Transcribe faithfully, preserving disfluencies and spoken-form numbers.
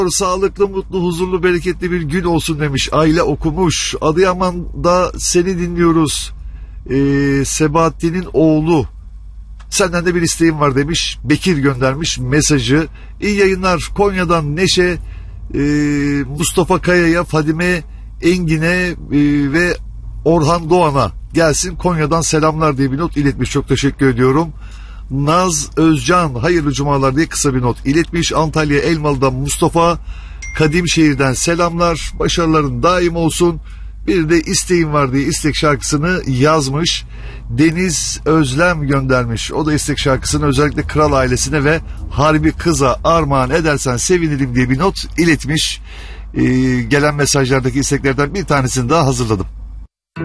Sağlıklı, mutlu, huzurlu, bereketli bir gün olsun demiş. Aile okumuş. Adıyaman'da seni dinliyoruz. Ee, Sebahattin'in oğlu. Senden de bir isteğim var demiş. Bekir göndermiş mesajı. İyi yayınlar. Konya'dan Neşe, e, Mustafa Kaya'ya, Fadime Engin'e e, ve Orhan Doğan'a gelsin. Konya'dan selamlar diye bir not iletmiş. Çok teşekkür ediyorum. Naz Özcan hayırlı cumalar diye kısa bir not iletmiş. Antalya Elmalı'dan Mustafa Kadimşehir'den selamlar. Başarıların daim olsun. Bir de isteğim var diye istek şarkısını yazmış. Deniz Özlem göndermiş. O da istek şarkısını özellikle Kral ailesine ve Harbi Kız'a armağan edersen sevinirim diye bir not iletmiş. Ee, gelen mesajlardaki isteklerden bir tanesini daha hazırladım.